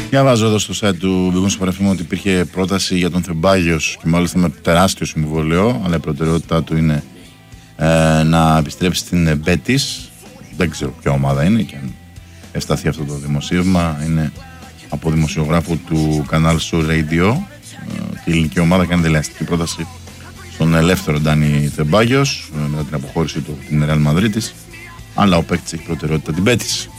Διαβάζω εδώ στο site του Big Win Sport FM ότι υπήρχε πρόταση για τον Θεμπάγιος και μάλιστα με τεράστιο συμβόλαιο, αλλά η προτεραιότητά του είναι να επιστρέψει στην Betis. Δεν ξέρω ποια ομάδα είναι και αν ευσταθεί αυτό το δημοσίευμα. Είναι από δημοσιογράφο του Canal Sur Radio. Η ελληνική ομάδα κάνει δελεαστική πρόταση στον ελεύθερο Ντάνι Θεμπάγιος μετά την αποχώρηση του από την Real Madrid, αλλά ο παίκτης έχει προτεραιότητα την Betis.